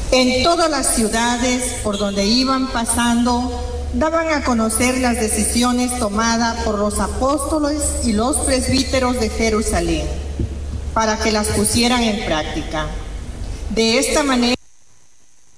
En todas las ciudades por donde iban pasando, daban a conocer las decisiones tomadas por los apóstoles y los presbíteros de Jerusalén, para que las pusieran en práctica. De esta manera,